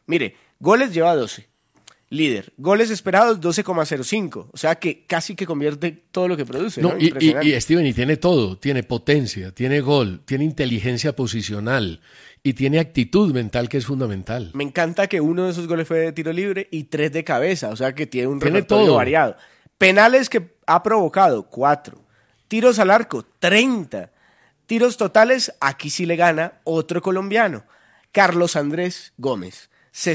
Mire, goles lleva 12. Líder. Goles esperados 12,05. O sea que casi que convierte todo lo que produce. No, ¿no? y Steven, y tiene todo. Tiene potencia, tiene gol, tiene inteligencia posicional y tiene actitud mental que es fundamental. Me encanta que uno de esos goles fue de tiro libre y 3 de cabeza. O sea que tiene un Tiene repertorio todo. variado. Penales que ha provocado 4. Tiros al arco 30. Tiros totales, aquí sí le gana otro colombiano. Carlos Andrés Gómez,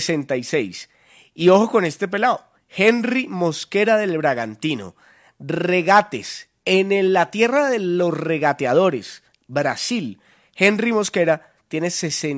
66. Y ojo con este pelado, Henry Mosquera del Bragantino. Regates en la tierra de los regateadores, Brasil. Henry Mosquera tiene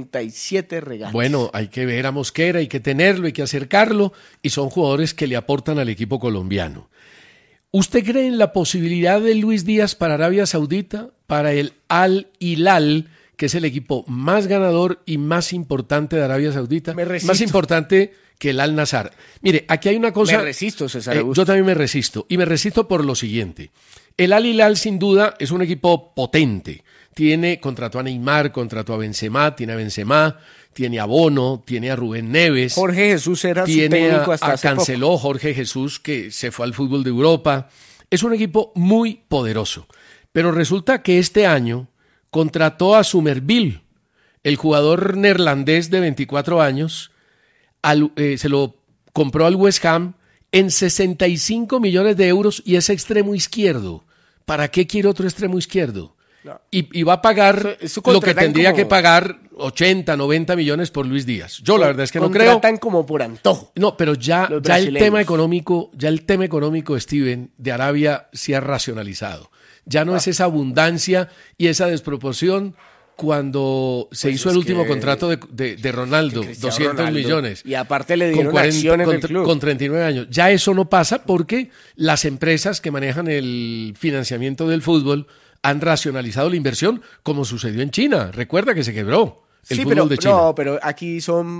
67 regates. Bueno, hay que ver a Mosquera, hay que tenerlo, hay que acercarlo, y son jugadores que le aportan al equipo colombiano. ¿Usted cree en la posibilidad de Luis Díaz para Arabia Saudita, para el Al Hilal, que es el equipo más ganador y más importante de Arabia Saudita? Me resisto. Más importante que el Al Nassr. Mire, aquí hay una cosa... Me resisto, César Augusto. Yo también me resisto, y me resisto por lo siguiente. El Al Hilal, sin duda, es un equipo potente. Contrató a Neymar, contrató a Benzema, tiene a Benzema, tiene a Bono, tiene a Rubén Neves. Jorge Jesús era su Tiene técnico hasta a hace poco. Canceló, Jorge Jesús, que se fue al fútbol de Europa. Es un equipo muy poderoso. Pero resulta que este año contrató a Somerville, el jugador neerlandés de 24 años, se lo compró al West Ham en 65 millones de euros y es extremo izquierdo. ¿Para qué quiere otro extremo izquierdo? No. Y va a pagar Eso lo que contratan tendría como... que pagar 80, 90 millones por Luis Díaz. Yo la verdad es que no creo. Contratan como por antojo. No, pero ya el brasileños. tema económico, Steven, de Arabia se ha racionalizado. Ya no es esa abundancia y esa desproporción cuando se hizo el último contrato de Ronaldo, 200 Ronaldo. millones. Y aparte le dieron acciones del club. Con 39 años. Ya eso no pasa porque las empresas que manejan el financiamiento del fútbol han racionalizado la inversión, como sucedió en China. Recuerda que se quebró el fútbol de China. No, pero aquí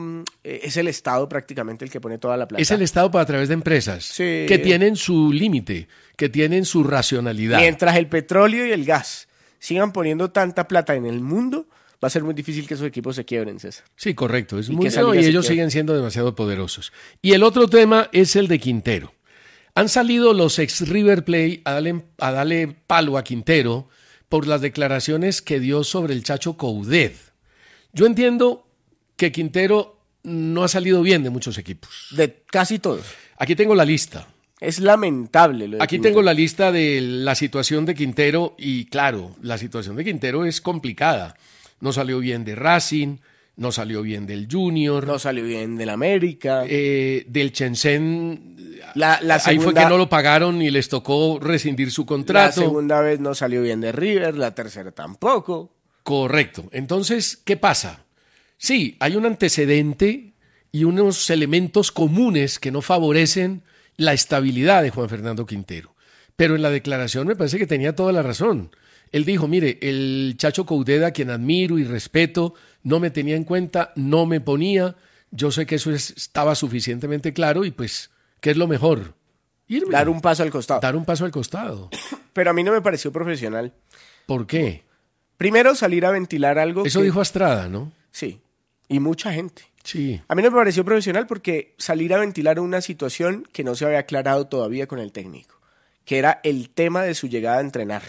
es el Estado prácticamente el que pone toda la plata. Es el Estado a través de empresas Sí. que tienen su límite, que tienen su racionalidad. Mientras el petróleo y el gas sigan poniendo tanta plata en el mundo, va a ser muy difícil que esos equipos se quiebren, César. Sí, correcto. Es Y muy que esa bueno liga y se ellos quiebre. siguen siendo demasiado poderosos. Y el otro tema es el de Quintero. Han salido los ex River Plate a darle palo a Quintero por las declaraciones que dio sobre el Chacho Coudet. Yo entiendo que Quintero no ha salido bien de muchos equipos. De casi todos. Aquí tengo la lista. Es lamentable lo de Aquí Quintero. tengo la lista de la situación de Quintero y claro, la situación de Quintero es complicada. No salió bien de Racing, no salió bien del Junior, No salió bien del América. del Shenzhen. La Ahí fue segunda- que no lo pagaron y les tocó rescindir su La contrato. segunda vez no salió bien de River, la tercera tampoco. Correcto. Entonces, ¿qué pasa? Sí, hay un antecedente y unos elementos comunes que no favorecen la estabilidad de Juan Fernando Quintero. Pero en la declaración me parece que tenía toda la razón. Él dijo, mire, el Chacho Coudet, a quien admiro y respeto, no me tenía en cuenta, no me ponía. Yo sé que eso estaba suficientemente claro y pues, ¿qué es lo mejor? Irme. Dar un paso al costado. Dar un paso al costado. Pero a mí no me pareció profesional. ¿Por qué? Primero, salir a ventilar algo Eso que- dijo Astrada, ¿no? Sí, y mucha gente. Sí. A mí no me pareció profesional porque salir a ventilar una situación que no se había aclarado todavía con el técnico, que era el tema de su llegada a entrenar.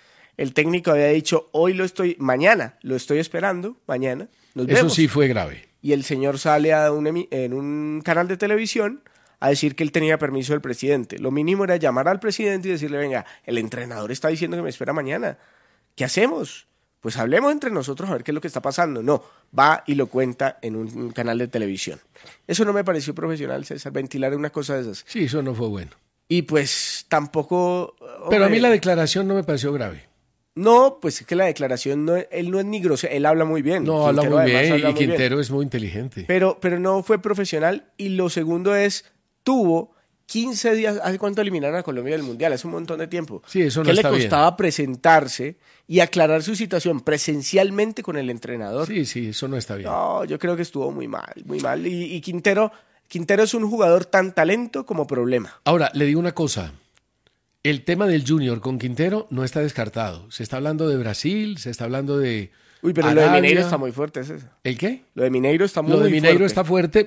El técnico había dicho, mañana lo estoy esperando, mañana, nos Eso vemos. sí fue grave. Y el señor sale en un canal de televisión a decir que él tenía permiso del presidente. Lo mínimo era llamar al presidente y decirle, venga, el entrenador está diciendo que me espera mañana. ¿Qué hacemos? Pues hablemos entre nosotros a ver qué es lo que está pasando. No, va y lo cuenta en un canal de televisión. Eso no me pareció profesional, César, ventilar una cosa de esas. Sí, eso no fue bueno. Y pues tampoco... Pero a hombre, mí la declaración no me pareció grave. No, pues es que la declaración, él no es ni grosero, él habla muy bien. No, habla Quintero muy además bien habla y muy bien. Quintero es muy inteligente. Pero no fue profesional. Y lo segundo es, tuvo 15 días, ¿hace cuánto eliminaron a Colombia del Mundial? Hace un montón de tiempo. Sí, eso no ¿Qué le está bien. costaba presentarse y aclarar su situación presencialmente con el entrenador? Sí, sí, eso no está bien. No, yo creo que estuvo muy mal, muy mal. Y Quintero es un jugador tan talento como problema. Ahora, le digo una cosa. El tema del Junior con Quintero no está descartado. Se está hablando de Brasil, se está hablando de Uy, pero lo de Arabia. Mineiro está muy fuerte, César. ¿El qué? Lo de Mineiro está muy Lo de Mineiro fuerte. está fuerte,